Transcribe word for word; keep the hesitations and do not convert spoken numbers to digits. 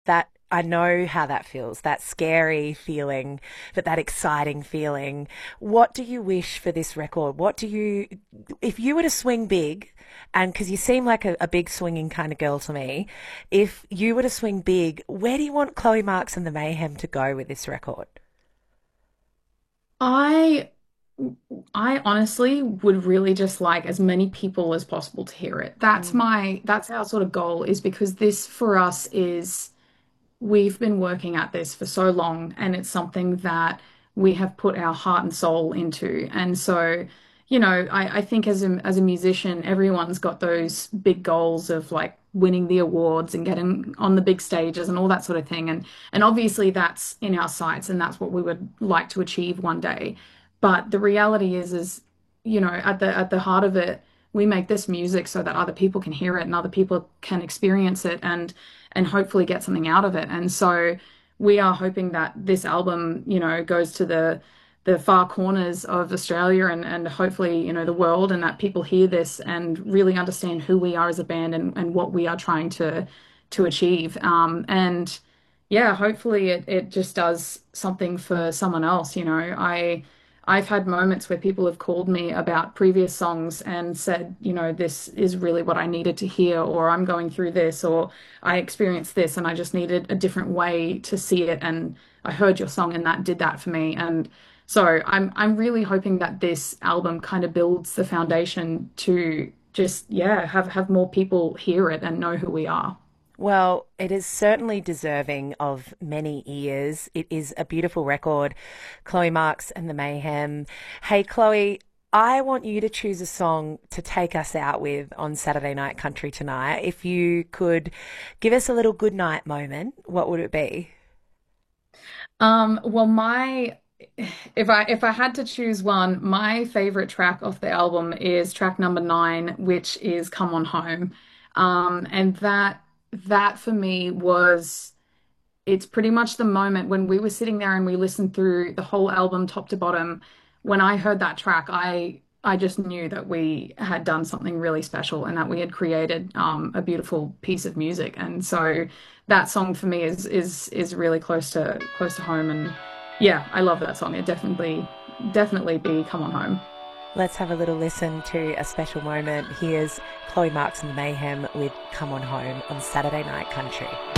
That I know how that feels, that scary feeling, but that exciting feeling. What do you wish for this record? What do you, if you were to swing big, and because you seem like a, a big swinging kind of girl to me, if you were to swing big, where do you want Chloe Marks and the Mayhem to go with this record? I I honestly would really just like as many people as possible to hear it. That's Mm. my that's our sort of goal is because this for us is we've been working at this for so long and it's something that we have put our heart and soul into. And so, you know, I, I think as a as a musician, everyone's got those big goals of like winning the awards and getting on the big stages and all that sort of thing. And and obviously that's in our sights and that's what we would like to achieve one day. But the reality is is, you know, at the at the heart of it, we make this music so that other people can hear it and other people can experience it and and hopefully get something out of it. And so we are hoping that this album, you know, goes to the the far corners of Australia and and hopefully, you know, the world and that people hear this and really understand who we are as a band and, and what we are trying to to achieve. Um, and yeah, hopefully it it just does something for someone else, you know. I I've had moments where people have called me about previous songs and said, you know, this is really what I needed to hear, or I'm going through this, or I experienced this and I just needed a different way to see it. And I heard your song and that did that for me. And so I'm I'm really hoping that this album kind of builds the foundation to just, yeah, have have more people hear it and know who we are. Well, it is certainly deserving of many ears. It is a beautiful record. Chloe Marks and the Mayhem. Hey, Chloe, I want you to choose a song to take us out with on Saturday Night Country tonight. If you could give us a little good night moment, what would it be? Um, well, my if I if I had to choose one, my favorite track off the album is track number nine, which is Come On Home. Um, and that that for me was it's pretty much the moment when we were sitting there and we listened through the whole album top to bottom. When I heard that track, I I just knew that we had done something really special and that we had created um, a beautiful piece of music. And so that song for me is is is really close to close to home. And yeah, I love that song. It definitely definitely be Come On Home. Let's have a little listen to a special moment. Here's Chloe Marks and the Mayhem with Come On Home on Saturday Night Country.